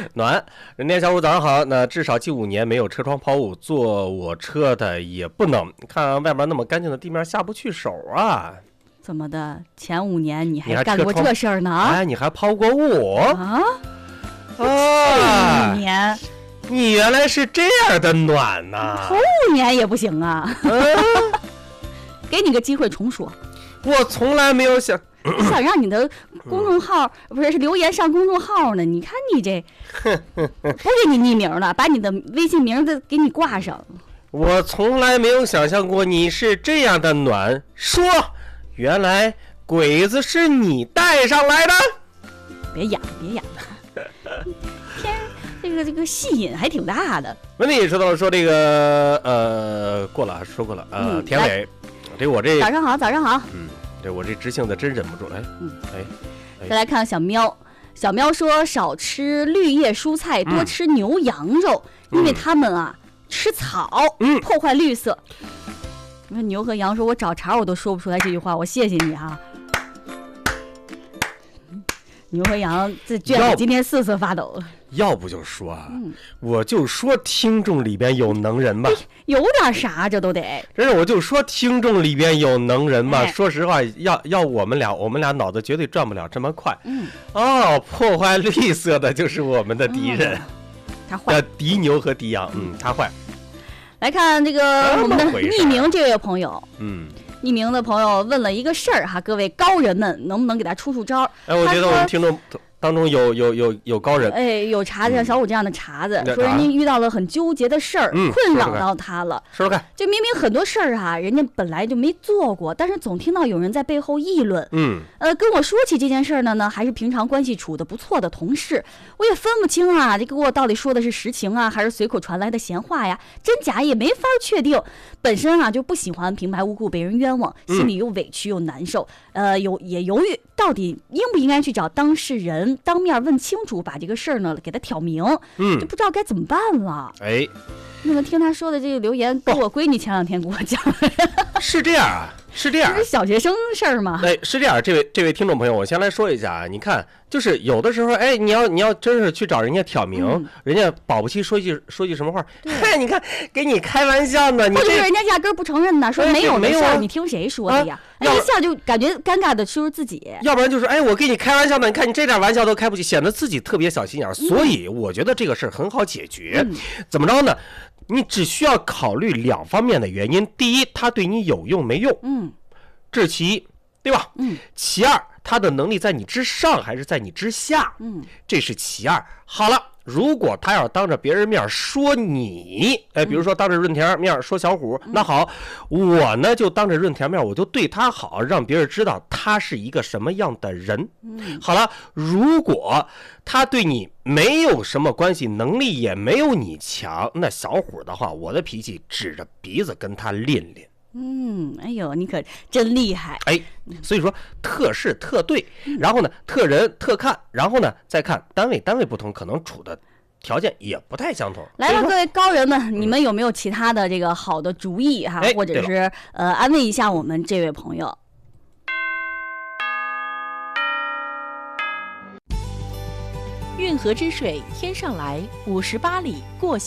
暖，人家小伙早上好。那至少近5年没有车窗抛物，坐我车的也不能。看外面那么干净的地面，下不去手啊。 怎么的？前5年你还干过这事儿呢？ 哎，你还抛过物啊？ 啊 5年， 你原来是这样的暖呐！ 头5年也不行啊。给你个机会重说。 我从来没有想让你的公众号不是留言上公众号呢？你看你这不给你匿名了，把你的微信名字给你挂上。 我从来没有想象过你是这样的暖。说，原来鬼子是你带上来的？ 别演天，这个戏瘾还挺大的。 问题说到了，说这个过了说过了田磊，这我这早上好。 这我这知性的真忍不住了。 再来看小喵，小喵说少吃绿叶蔬菜，多吃牛羊肉，因为他们啊吃草，破坏绿色。你看牛和羊说，我找茬我都说不出来这句话，我谢谢你哈。牛和羊这卷子今天瑟瑟发抖。 要不就说我就说听众里边有能人吧， 有点啥这都得。 真是我就说听众里边有能人吧。说实话，要我们俩脑子绝对转不了这么快。破坏绿色的就是我们的敌人。 他坏。 敌牛和敌羊，他坏。 来看这个我们的匿名这位朋友，匿名的朋友问了一个事儿哈，各位高人们能不能给他出招？ 我觉得我们听众当中有高人， 有茬子，像小五这样的茬子，说人家遇到了很纠结的事儿，困扰到他了。 说说看， 就明明很多事儿啊，人家本来就没做过，但是总听到有人在背后议论。跟我说起这件事儿呢，还是平常关系处得不错的同事，我也分不清啊，这给我到底说的是实情啊，还是随口传来的闲话呀？真假也没法确定。本身啊就不喜欢平白无故被人冤枉，心里又委屈又难受，也犹豫到底应不应该去找当事人当面问清楚，把这个事儿呢给他挑明，就不知道该怎么办了。那么听他说的这个留言，跟我闺女前2天给我讲的是这样啊，是这样， 这是小学生事儿吗？ 是这样。这位听众朋友，我先来说一下啊，你看，就是有的时候，你要真是去找人家挑明，人家保不齐说句什么话，你看给你开玩笑呢， 或者是人家压根不承认呢，说没有的事儿，你听谁说的呀？一下就感觉尴尬的是自己。 要不然就是我给你开玩笑呢，你看你这点玩笑都开不起，显得自己特别小心眼。所以我觉得这个事儿很好解决。怎么着呢？你只需要考虑2方面的原因。第一，他对你有用没用？这是其一，对吧？其二，他的能力在你之上还是在你之下？这是其二。好了，如果他要当着别人面说你，比如说当着润田面说小虎，那好，我呢就当着润田面，我就对他好，让别人知道他是一个什么样的人。好了，如果他对你没有什么关系，能力也没有你强，那小虎的话，我的脾气指着鼻子跟他练练。 哎呦，你可真厉害！ 所以说特事特对，然后呢特人特看，然后呢再看单位不同，可能处的条件也不太相同。 来了，各位高人们，你们有没有其他的这个好的主意哈，或者是安慰一下我们这位朋友？ 运河之水天上来，58里过隙。